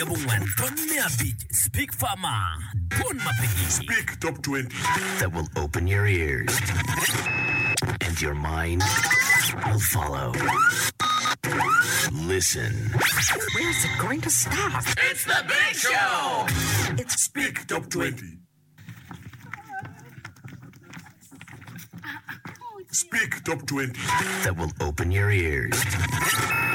Bungan, Don Meabit, Speak Farmer, Bon Mapigi. Speak Top 20. That will open your ears. And your mind will follow. Listen. Where's it going to stop? It's the Big Show! It's Speak Top 20. Speak Top 20. That will open your ears.